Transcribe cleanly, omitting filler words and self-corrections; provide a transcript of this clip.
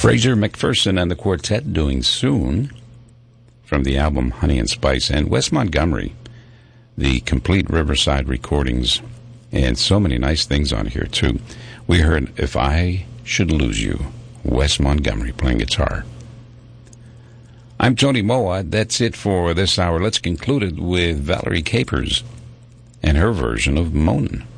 Fraser McPherson and the Quartet doing Soon from the album Honey and Spice, and Wes Montgomery, the complete Riverside recordings, and so many nice things on here too. We heard If I Should Lose You, Wes Montgomery playing guitar. I'm Tony Moa. That's it for this hour. Let's conclude it with Valerie Capers and her version of Moanin'.